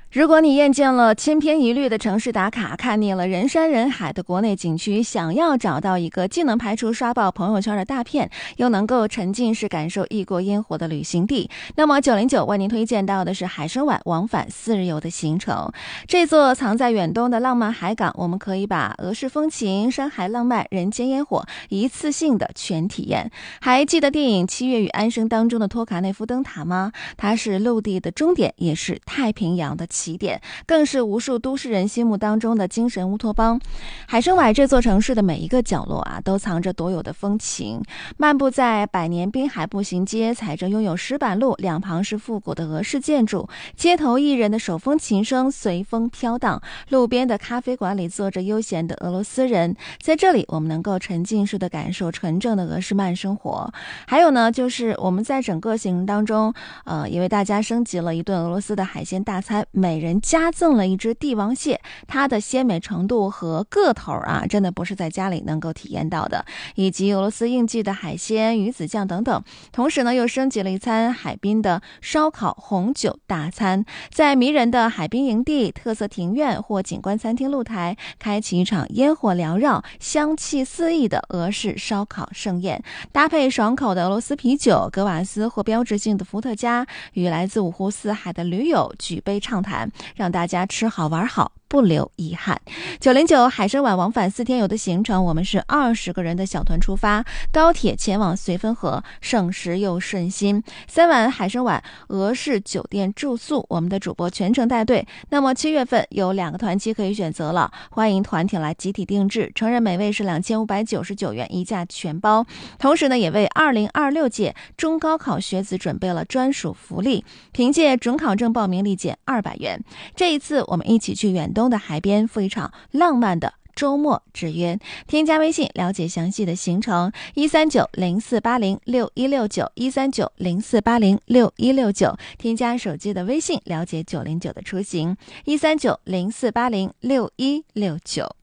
如果你厌倦了千篇一律的城市打卡，看腻了人山人海的国内景区，想要找到一个既能排除刷爆朋友圈的大片，又能够沉浸式感受异国烟火的旅行地，那么909为您推荐到的是海参崴往返4日游的行程。这座藏在远东的浪漫海港，我们可以把俄式风情、山海浪漫、人间烟火一次性的全体验。还记得电影《七月与安生》当中的托卡内夫灯塔吗？它是陆地的终点，也是太平洋的起点，更是无数都市人心目当中的精神乌托邦。海参崴这座城市的每一个角落都藏着独有的风情。漫步在百年滨海步行街，踩着拥有石板路，两旁是复古的俄式建筑，街头艺人的手风琴声随风飘荡，路边的咖啡馆里坐着悠闲的俄罗斯人，在这里我们能够沉浸式的感受纯正的俄式慢生活。还有呢，就是我们在整个行程当中也为大家升级了一顿俄罗斯的海鲜大餐，每人加赠了一只帝王蟹，它的鲜美程度和个头真的不是在家里能够体验到的，以及俄罗斯应季的海鲜、鱼子酱等等。同时呢，又升级了一餐海滨的烧烤红酒大餐，在迷人的海滨营地、特色庭院或景观餐厅露台，开启一场烟火缭绕、香气四溢的俄式烧烤盛宴，搭配爽口的俄罗斯啤酒、格瓦斯或标志性的伏特加，与来自五湖四海的驴友举杯畅谈，让大家吃好玩好，不留遗憾。909海参崴往返4天游的行程，我们是20个人的小团出发，高铁前往绥芬河，省时又顺心。3晚海参崴俄式酒店住宿，我们的主播全程带队。那么7月份有2个团期可以选择了，欢迎团体来集体定制，成人每位是2599元一价全包。同时呢，也为2026届中高考学子准备了专属福利，凭借准考证报名立减200元。这一次我们一起去远东的海边，赴一场浪漫的周末之约。添加微信了解详细的行程13904806169，13904806169，添加手机的微信了解909的出行13904806169。